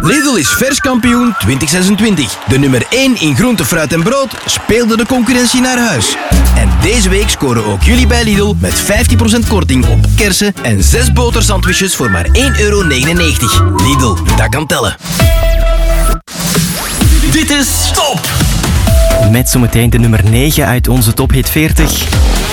Lidl is verskampioen 2026. De nummer 1 in groente, fruit en brood speelde de concurrentie naar huis. En deze week scoren ook jullie bij Lidl met 50% korting op kersen en 6 botersandwiches voor maar €1,99. Lidl, dat kan tellen. Dit is Top! Met zometeen de nummer 9 uit onze Top Hit 40.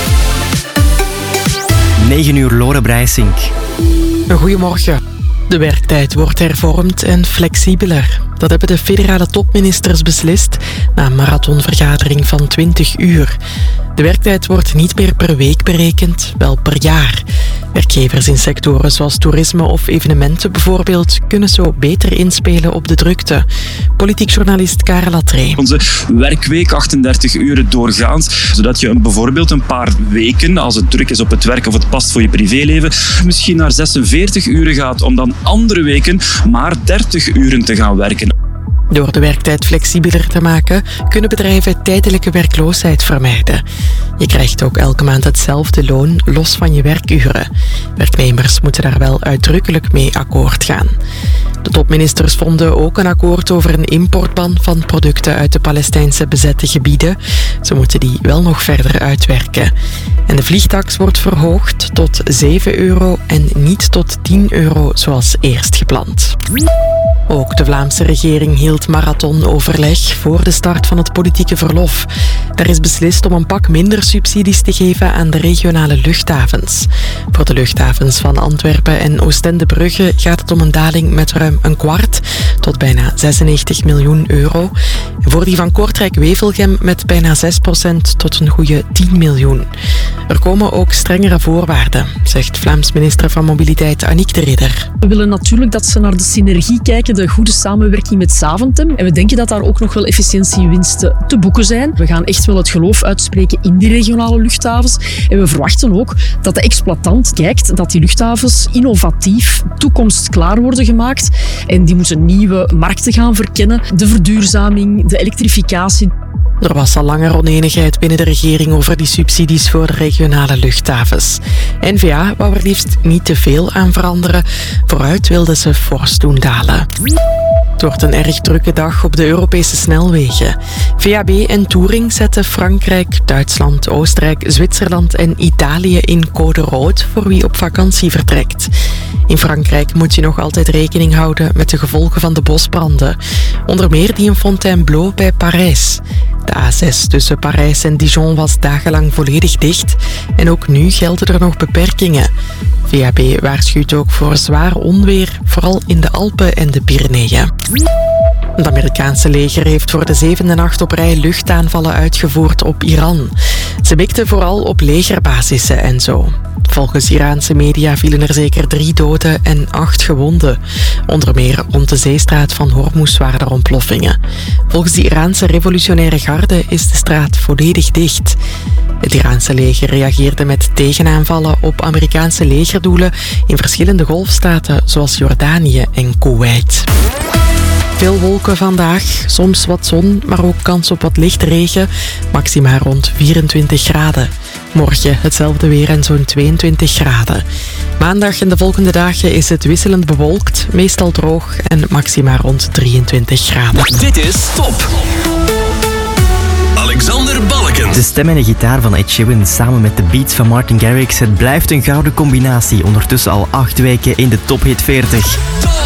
9 uur Lore Breisink. Goedemorgen. De werktijd wordt hervormd en flexibeler. Dat hebben de federale topministers beslist na een marathonvergadering van 20 uur. De werktijd wordt niet meer per week berekend, wel per jaar. Werkgevers in sectoren zoals toerisme of evenementen bijvoorbeeld kunnen zo beter inspelen op de drukte. Politiek journalist Karel Latree. Onze werkweek 38 uren doorgaans, zodat je bijvoorbeeld een paar weken, als het druk is op het werk of het past voor je privéleven, misschien naar 46 uren gaat om dan andere weken maar 30 uren te gaan werken. Door de werktijd flexibeler te maken, kunnen bedrijven tijdelijke werkloosheid vermijden. Je krijgt ook elke maand hetzelfde loon, los van je werkuren. Werknemers moeten daar wel uitdrukkelijk mee akkoord gaan. De topministers vonden ook een akkoord over een importban van producten uit de Palestijnse bezette gebieden. Ze moeten die wel nog verder uitwerken. En de vliegtaks wordt verhoogd tot €7 en niet tot €10 zoals eerst gepland. Ook de Vlaamse regering hield marathonoverleg voor de start van het politieke verlof. Daar is beslist om een pak minder subsidies te geven aan de regionale luchthavens. Voor de luchthavens van Antwerpen en Oostende-Brugge gaat het om een daling met ruim een kwart tot bijna €96 miljoen. En voor die van Kortrijk-Wevelgem met bijna 6% tot een goede 10 miljoen. Er komen ook strengere voorwaarden, zegt Vlaams minister van Mobiliteit Aniek de Ridder. We willen natuurlijk dat ze naar de synergie kijken, de goede samenwerking met Zaventem. En we denken dat daar ook nog wel efficiëntiewinsten te boeken zijn. We gaan echt wel het geloof uitspreken in die regionale luchthavens. En we verwachten ook dat de exploitant kijkt dat die luchthavens innovatief, toekomstklaar worden gemaakt. En die moeten nieuwe markten gaan verkennen. De verduurzaming, de elektrificatie. Er was al langer onenigheid binnen de regering over die subsidies voor de regionale luchthavens. N-VA wou er liefst niet te veel aan veranderen. Vooruit wilden ze fors doen dalen. Het wordt een erg drukke dag op de Europese snelwegen. VAB en Touring zetten Frankrijk, Duitsland, Oostenrijk, Zwitserland en Italië in code rood voor wie op vakantie vertrekt. In Frankrijk moet je nog altijd rekening houden met de gevolgen van de bosbranden. Onder meer die in Fontainebleau bij Parijs. De A6 tussen Parijs en Dijon was dagenlang volledig dicht en ook nu gelden er nog beperkingen. VAB waarschuwt ook voor zwaar onweer, vooral in de Alpen en de Pyreneeën. Het Amerikaanse leger heeft voor de 7e nacht op rij luchtaanvallen uitgevoerd op Iran. Ze mikten vooral op legerbasissen en zo. Volgens Iraanse media vielen er zeker 3 doden en 8 gewonden. Onder meer rond de zeestraat van Hormuz waren er ontploffingen. Volgens de Iraanse revolutionaire garde is de straat volledig dicht. Het Iraanse leger reageerde met tegenaanvallen op Amerikaanse legerdoelen in verschillende golfstaten zoals Jordanië en Koeweit. Veel wolken vandaag, soms wat zon, maar ook kans op wat lichte regen. Maxima rond 24 graden. Morgen hetzelfde weer en zo'n 22 graden. Maandag en de volgende dagen is het wisselend bewolkt, meestal droog en maxima rond 23 graden. Dit is Top! Alexander Balken. De stem en de gitaar van Ed Sheeran samen met de beats van Martin Garrix. Het blijft een gouden combinatie. Ondertussen al 8 weken in de Top Hit 40.